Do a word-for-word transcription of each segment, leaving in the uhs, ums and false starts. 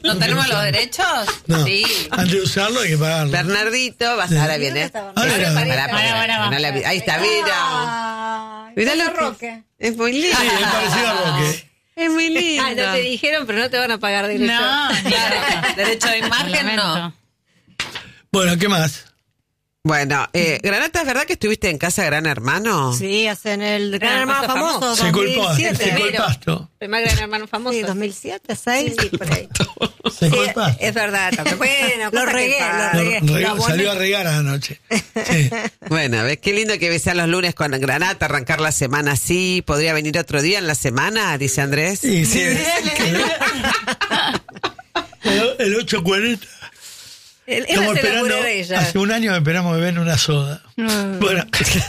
¿No tenemos los derechos? No. Sí. Antes de usarlo hay que pagarlo. Bernardito, vas ahora viene. Ahí está, mira. Mira lo Roque. Es muy lindo. Sí, es parecido a Roque. Es muy lindo. Ah, no te dijeron, pero no te van a pagar derecho. No, claro. Derecho de imagen no. Bueno, ¿qué más? Bueno, eh, Granata, ¿es verdad que estuviste en casa de Gran Hermano? Sí, hacen el Gran Hermano famoso. Se culpó, se dos mil siete. culpó el pasto. Primer Gran Hermano famoso. Sí, dos mil siete, seis, sí, por ahí. Se culpó el pasto. Es verdad. Bueno, lo regué, lo Lo regué. regó, La buena- salió a regar anoche. Sí. Bueno, ves qué lindo que sean los lunes con Granata, arrancar la semana así. ¿Podría venir otro día en la semana? Dice Andrés. Sí, sí. El, el ocho cuarenta. Él él Estamos hace la esperando, pura de ella. hace un año esperamos beber una soda. Bueno.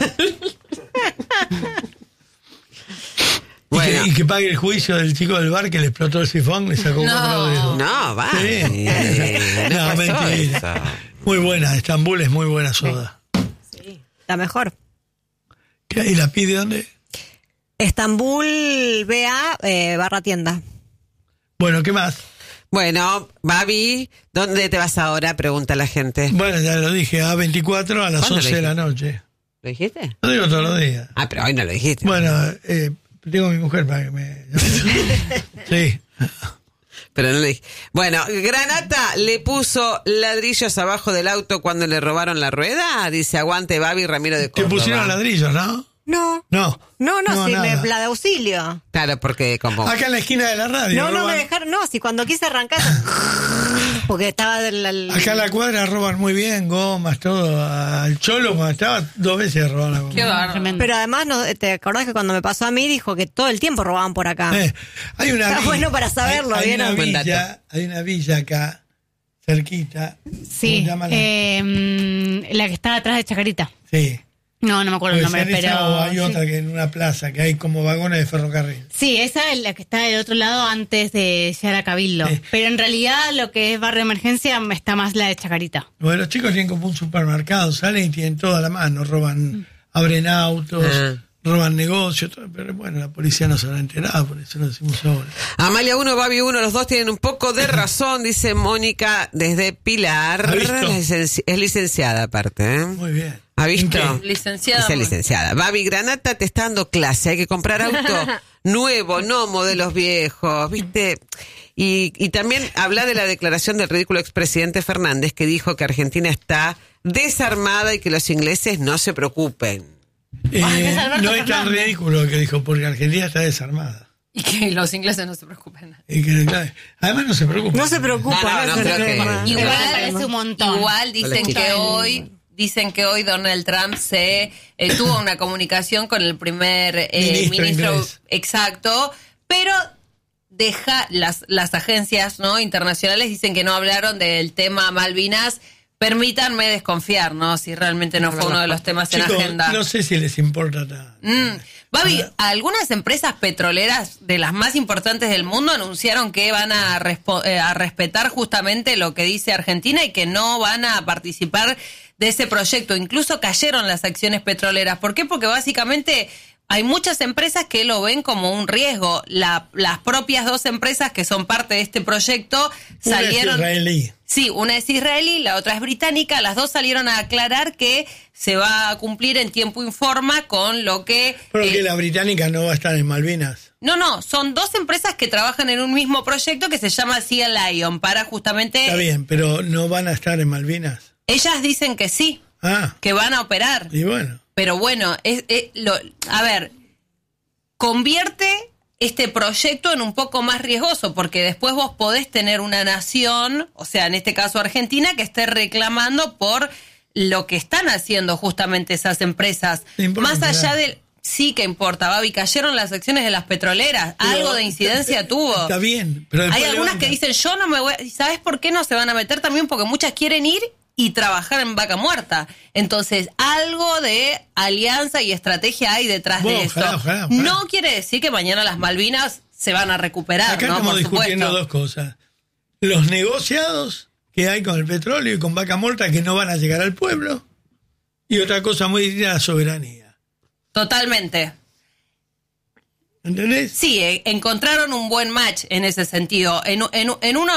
Y, Bueno. que, y que pague el juicio del chico del bar que le explotó el sifón, le sacó No. cuatro dedos. No, va. Sí. Eh, No, pasó mentira. eso. Muy buena, Estambul es muy buena soda. Sí, la mejor. ¿Qué, ¿Y la pide dónde? Estambul B A eh, barra tienda. Bueno, ¿qué más? Bueno, Babi, ¿dónde te vas ahora? Pregunta la gente. Bueno, ya lo dije, A veinticuatro a las ¿Cuándo once lo de la noche. ¿Lo dijiste? Lo digo todos los días. Ah, pero hoy no lo dijiste. Bueno, eh, tengo a mi mujer para que me... Sí. Pero no le dije. Bueno, Granata le puso ladrillos abajo del auto cuando le robaron la rueda. Dice, aguante Babi, Ramiro de Te Córdoba. pusieron ladrillos, ¿no? No. No. No, no, No, sí, nada. me, la de auxilio. Claro, porque como... Acá en la esquina de la radio. No, no roban- me dejaron, no, si cuando quise arrancar, porque estaba del... el- Acá en la cuadra roban muy bien, gomas, todo. Al Cholo cuando estaba, dos veces robaron la goma. Qué bárbaro. Pero además, no, ¿te acordás que cuando me pasó a mí dijo que todo el tiempo robaban por acá? Eh, hay una Está villa- bueno para saberlo, hay, hay ¿vieron? una Buen villa, hay una villa acá, cerquita. Sí, ¿Cómo llama la- eh, mm, la que está atrás de Chacarita. Sí. No, no me acuerdo el Pues nombre, en esa pero... o hay sí. otra que en una plaza, que hay como vagones de ferrocarril. Sí, esa es la que está del otro lado antes de llegar a Cabildo. Sí. Pero en realidad lo que es barrio de emergencia está más la de Chacarita. Bueno, los chicos tienen como un supermercado, salen y tienen todo a la mano, roban, abren autos, Ah. roban negocios, todo, pero bueno, la policía no se habrá enterado, por eso lo decimos ahora. Amalia uno, Babi uno, los dos tienen un poco de razón, dice Mónica desde Pilar. ¿Ha visto? Es licenci- es licenciada aparte, ¿eh? Muy bien. ¿Ha visto? ¿En qué? Licenciada. Es licenciada. Babi Granata te está dando clase. Hay que comprar auto nuevo, no modelos viejos, ¿viste? Y, y también habla de la declaración del ridículo expresidente Fernández, que dijo que Argentina está desarmada y que los ingleses no se preocupen. Eh, es Alberto no es tan Fernández. ridículo lo que dijo, porque Argentina está desarmada. Y que los ingleses no se preocupen. Y que, claro, además no se preocupa. No se preocupa. No, no, no es el creo que- tema. Igual Igual, me parece un montón. igual dicen Hola, que chica. hoy dicen que hoy Donald Trump se eh, tuvo una comunicación con el primer eh, Ministro ministro, inglés. exacto, pero deja las las agencias no internacionales dicen que no hablaron del tema Malvinas. Permítanme desconfiar, ¿no? Si realmente no fue uno de los temas en Chicos, agenda. no sé si les importa tanto. Mm. Babi, algunas empresas petroleras de las más importantes del mundo anunciaron que van a, respo- eh, a respetar justamente lo que dice Argentina y que no van a participar de ese proyecto. Incluso cayeron las acciones petroleras. ¿Por qué? Porque básicamente hay muchas empresas que lo ven como un riesgo. La, las propias dos empresas que son parte de este proyecto Una es salieron... israelí. Sí, una es israelí, la otra es británica. Las dos salieron a aclarar que se va a cumplir en tiempo y forma con lo que... Pero eh, que la británica no va a estar en Malvinas. No, no, son dos empresas que trabajan en un mismo proyecto que se llama Sea Lion para justamente... Está bien, pero no van a estar en Malvinas. Ellas dicen que sí, Ah, que van a operar. y bueno. Pero bueno, es, es lo, a ver, convierte este proyecto en un poco más riesgoso, porque después vos podés tener una nación, o sea, en este caso Argentina, que esté reclamando por lo que están haciendo justamente esas empresas. No importa, Más allá ¿verdad? del... Sí que importa, Babi, cayeron las acciones de las petroleras, Pero algo de incidencia está- tuvo. Está bien, pero después Hay algunas que levantan. dicen, yo no me voy... ¿Y sabes por qué no se van a meter? También porque muchas quieren ir y trabajar en Vaca Muerta. Entonces, algo de alianza y estrategia hay detrás Bueno, de esto. ojalá, ojalá, ojalá. No quiere decir que mañana las Malvinas se van a recuperar, Acá ¿no? estamos Por discutiendo supuesto. dos cosas. Los negociados que hay con el petróleo y con Vaca Muerta que no van a llegar al pueblo. Y otra cosa muy distinta, la soberanía. Totalmente. ¿Entendés? Sí, eh, encontraron un buen match en ese sentido. En, en, en uno